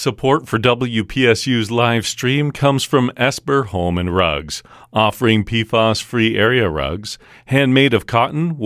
support for WPSU's live stream comes from Esper Home and Rugs, offering PFAS-free area rugs, handmade of cotton,